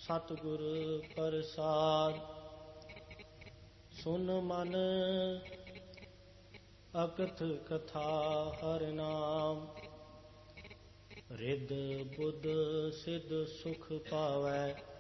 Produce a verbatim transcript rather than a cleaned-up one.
ਸਤਿਗੁਰ ਪ੍ਰਸਾਦ। ਸੁਨ ਮਨ ਅਕਥ ਕਥਾ ਹਰਿ ਨਾਮ, ਰਿੱਧ ਬੁੱਧ ਸਿੱਧ ਸੁਖ ਪਾਵੈ।